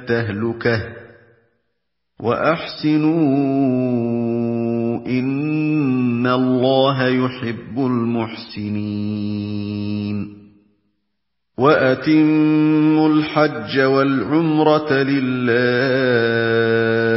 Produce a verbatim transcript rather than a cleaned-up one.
التَّهْلُكَةِ وَأَحْسِنُوا إِنَّ اللَّهَ يُحِبُّ الْمُحْسِنِينَ وَأَتِمُّوا الْحَجَّ وَالْعُمْرَةَ لِلَّهِ